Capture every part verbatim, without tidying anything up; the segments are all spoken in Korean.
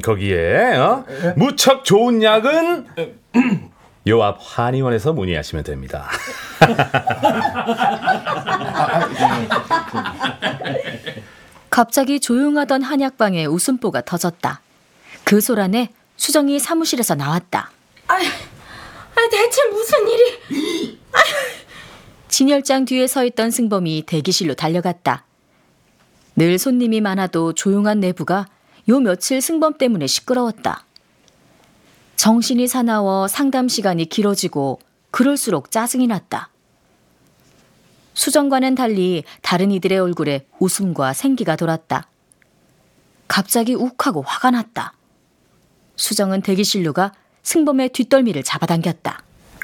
거기에 어? 무척 좋은 약은 요 앞 한의원에서 문의하시면 됩니다. 갑자기 조용하던 한약방에 웃음보가 터졌다. 그 소란에 수정이 사무실에서 나왔다. 아, 아 대체 무슨 일이... 아. 진열장 뒤에 서 있던 승범이 대기실로 달려갔다. 늘 손님이 많아도 조용한 내부가 요 며칠 승범 때문에 시끄러웠다. 정신이 사나워 상담 시간이 길어지고 그럴수록 짜증이 났다. 수정과는 달리 다른 이들의 얼굴에 웃음과 생기가 돌았다. 갑자기 욱하고 화가 났다. 수정은 대기실로가 승범의 뒷덜미를 잡아당겼다.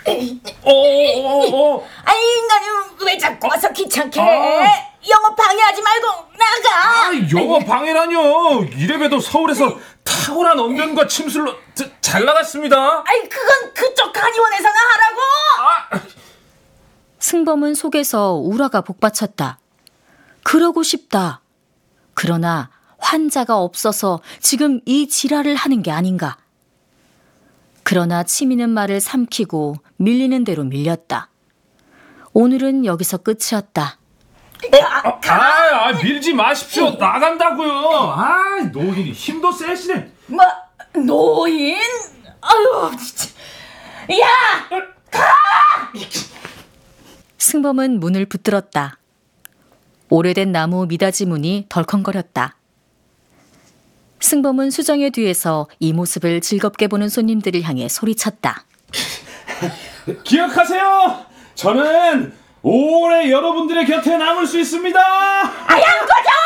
어어어어. 아이 인간이 왜 자꾸 와서 귀찮게 해? 아. 영업 방해하지 말고 나가. 아, 영업 방해라뇨. 이래봬도 서울에서 탁월한 언변과 침술로 드, 잘 나갔습니다. 아이 그건 그쪽 한의원에서나 하라고. 아. 승범은 속에서 우라가 복받쳤다. 그러고 싶다. 그러나 환자가 없어서 지금 이 지랄을 하는 게 아닌가. 그러나 치미는 말을 삼키고 밀리는 대로 밀렸다. 오늘은 여기서 끝이었다. 아, 아, 아 밀지 마십시오. 나간다고요. 아, 노인이 힘도 세시네. 뭐 노인? 아유 진짜. 야, 가! 승범은 문을 붙들었다. 오래된 나무 미닫이 문이 덜컹거렸다. 승범은 수정의 뒤에서 이 모습을 즐겁게 보는 손님들을 향해 소리쳤다. 기억하세요. 저는 오래 여러분들의 곁에 남을 수 있습니다. 아양 꺼져!